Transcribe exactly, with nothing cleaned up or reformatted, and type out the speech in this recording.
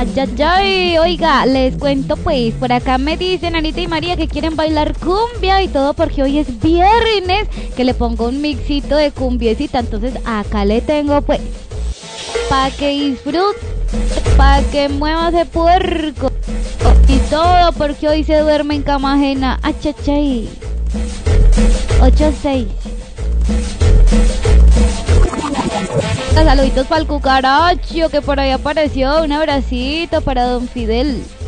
Ay, ay, ay, oiga, les cuento pues, por acá me dicen Anita y María que quieren bailar cumbia y todo porque hoy es viernes, que le pongo un mixito de cumbiecita, entonces acá le tengo pues, pa' que disfrute, pa' que mueva ese puerco y todo porque hoy se duerme en cama ajena. Achachay, ocho seis. Saluditos para el cucaracho que por ahí apareció. Un abracito para don Fidel.